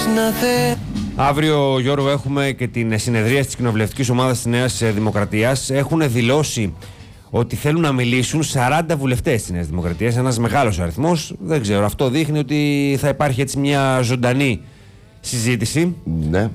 Αύριο, Γιώργο, έχουμε και την συνεδρία της κοινοβουλευτικής ομάδας της Νέας Δημοκρατίας. Έχουν δηλώσει ότι θέλουν να μιλήσουν 40 βουλευτές της Νέας Δημοκρατίας, ένας μεγάλος αριθμός. Δεν ξέρω, αυτό δείχνει ότι θα υπάρχει έτσι μια ζωντανή συζήτηση. Ναι.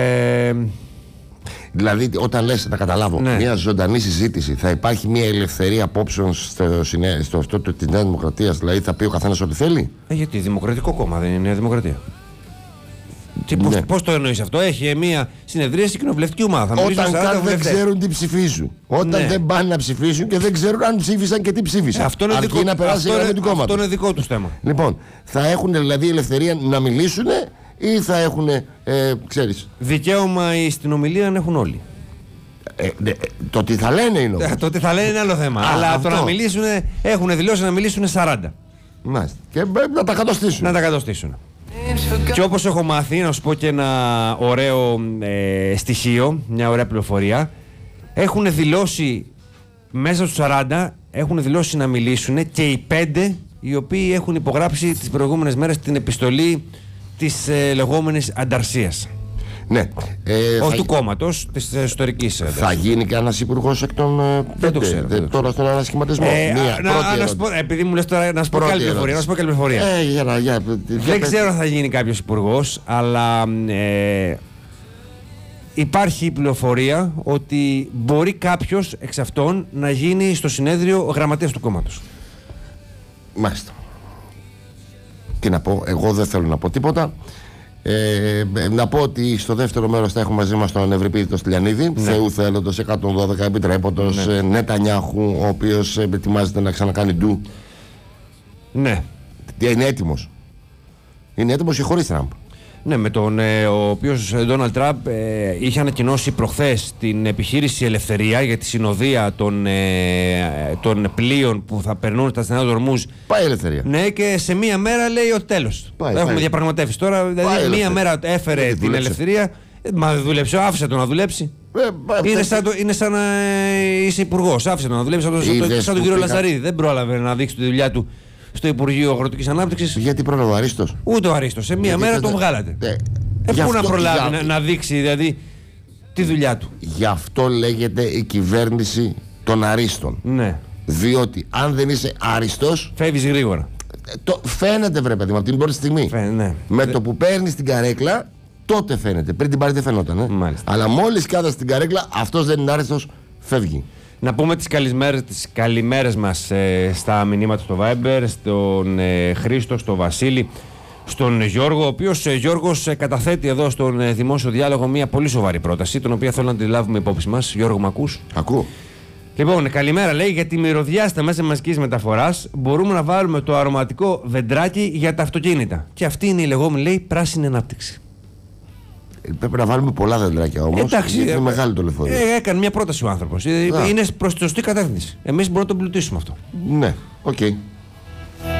Δηλαδή, όταν λες, να καταλάβω, ναι, μια ζωντανή συζήτηση, θα υπάρχει μια ελευθερία απόψεων στο αυτό της Νέας Δημοκρατίας, δηλαδή θα πει ο καθένας ό,τι θέλει. Γιατί Δημοκρατικό κόμμα δεν είναι η Νέα Δημοκρατία. Ναι. Πώς το εννοείς αυτό? Έχει μια συνεδρία στην κοινοβουλευτική ομάδα. Όταν καν δεν ξέρουν τι ψηφίζουν. Όταν ναι, δεν πάνε να ψηφίσουν και δεν ξέρουν αν ψήφισαν και τι ψήφισαν. Αυτό είναι δικό, να περάσει αυτό είναι δικό τους θέμα. Λοιπόν, θα έχουν δηλαδή ελευθερία να μιλήσουν ή θα έχουν, ξέρεις. Δικαίωμα στην ομιλία να έχουν όλοι. Το τι θα λένε είναι όμως. Το τι θα λένε είναι άλλο θέμα. Αλλά αυτό, το να μιλήσουν, έχουν δηλώσει να μιλήσουν 40. Μάλιστα. Και να τα κατοστήσουν. Να τα κατοστήσουν. Και όπως έχω μάθει, να σου πω και ένα ωραίο στοιχείο, μια ωραία πληροφορία. Έχουν δηλώσει μέσα στους 40, έχουν δηλώσει να μιλήσουν και οι 5 οι οποίοι έχουν υπογράψει τις προηγούμενες μέρες την επιστολή της λεγόμενης ανταρσίας. Ναι. Όχι του κόμματος, της ιστορικής. Θα γίνει και ένας υπουργός εκ των. Δεν το ξέρω. Τώρα στον ανασχηματισμό. Επειδή μου λες τώρα να σου πω καλή πληροφορία. Δεν ξέρω αν θα γίνει κάποιος υπουργός, αλλά υπάρχει η πληροφορία ότι μπορεί κάποιος εξ αυτών να γίνει στο συνέδριο γραμματέας του κόμματος. Μάλιστα. Τι να πω, εγώ δεν θέλω να πω τίποτα. Να πω ότι στο δεύτερο μέρος θα έχουμε μαζί μας τον Ευρυπίδη Στυλιανίδη, ναι, Θεού θέλοντος, 112 επιτρέποντος, ναι, Νετανιάχου, ο οποίος ετοιμάζεται να ξανακάνει ντου. Ναι. Είναι έτοιμος. Είναι έτοιμος και χωρίς Τραμπ. Ναι, με τον ο οποίος Ντόναλντ Τραμπ είχε ανακοινώσει προχθές την επιχείρηση Ελευθερία για τη συνοδεία των πλοίων που θα περνούν στα στενά του Ορμούζ. Πάει η Ελευθερία. Ναι, και σε μία μέρα λέει ότι τέλος. Έχουμε διαπραγματεύσει τώρα. Δηλαδή, μία μέρα έφερε την Ελευθερία. Μα δεν δούλεψε, άφησε τον να δουλέψει. Είναι σαν να είσαι υπουργός. Άφησε τον να δουλέψει σαν τον κύριο Λαζαρίδη. Δεν πρόλαβε να δείξει τη δουλειά του στο Υπουργείο Αγροτικής Ανάπτυξης. Γιατί πρόλαβε ο Αρίστος? Ούτε ο Αρίστος. Σε μία μέρα τον βγάλατε. Πού να προλάβει να δείξει δηλαδή τη δουλειά του. Γι' αυτό λέγεται η κυβέρνηση των Αρίστων. Ναι. Διότι αν δεν είσαι Αριστός, φεύγεις γρήγορα. Φαίνεται, βρε παιδί μου, από την πρώτη στιγμή. Ναι. Με το που παίρνεις την καρέκλα, τότε φαίνεται. Πριν την πάρει δεν φαινόταν. Αλλά μόλις κάθεσαι στην καρέκλα, αυτός δεν είναι Άριστος, φεύγει. Να πούμε τις καλημέρες μας στα μηνύματα στο Viber, στον Χρήστο, στον Βασίλη, στον Γιώργο, ο οποίος Γιώργος καταθέτει εδώ στον δημόσιο διάλογο μια πολύ σοβαρή πρόταση, την οποία θέλω να τη λάβουμε υπόψη μας. Γιώργο, μ' ακούς? Ακούω. Λοιπόν, καλημέρα, λέει, για τη μυρωδιά στα μέσα μαζικής μεταφοράς μπορούμε να βάλουμε το αρωματικό δεντράκι για τα αυτοκίνητα. Και αυτή είναι η λεγόμενη, λέει, πράσινη ανάπτυξη. Πρέπει να βάλουμε πολλά δεντράκια όμως. Εντάξει, είναι μεγάλο το λεωφορείο. Έκανε μια πρόταση ο άνθρωπος. Είναι προς τη σωστή κατεύθυνση. Εμείς μπορούμε να τον πλουτίσουμε αυτό. Ναι, οκ.